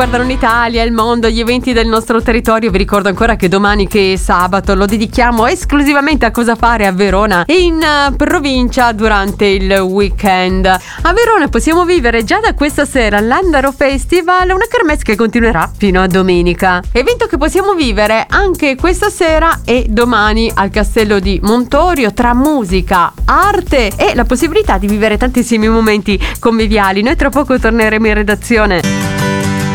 Guardano l'Italia, il mondo, gli eventi del nostro territorio. Vi ricordo ancora che domani, che è sabato, lo dedichiamo esclusivamente a cosa fare a Verona e in provincia durante il weekend. A Verona possiamo vivere già da questa sera l'Andaro Festival, una kermesse che continuerà fino a domenica. Evento che possiamo vivere anche questa sera e domani al Castello di Montorio, tra musica, arte e la possibilità di vivere tantissimi momenti conviviali. Noi tra poco torneremo in redazione.